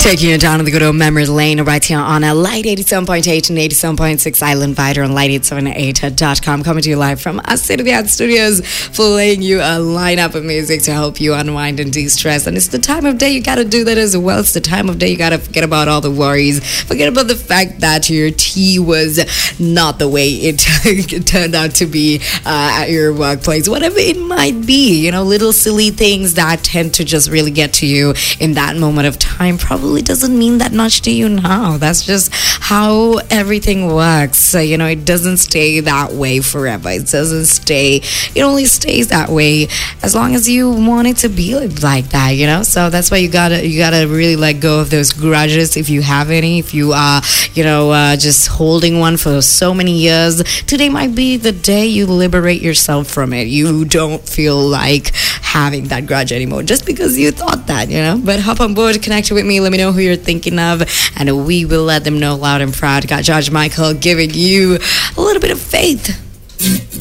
Taking you down to the good old memory lane right here on a Light 87.8 and 87.6 Island Vider on light878.com. Coming to you live from our state-of-the-art studios, playing you a lineup of music to help you unwind and de-stress. And it's the time of day you gotta do that as well. It's the time of day you gotta forget about all the worries. Forget about the fact that your tea was not the way it turned out to be at your workplace. Whatever it might be, you know, little silly things that tend to just really get to you in that moment of time probably doesn't mean that much to you now. That's just how everything works. So, you know, it doesn't stay that way forever. It only stays that way as long as you want it to be like that, you know? So that's why you gotta really let go of those grudges if you have any. If you are, just holding one for so many years, today might be the day you liberate yourself from it. You don't feel like having that grudge anymore just because you thought that, you know? But hop on board, connect with me, let me know who you're thinking of, and we will let them know loud and proud. Got George Michael giving you a little bit of faith.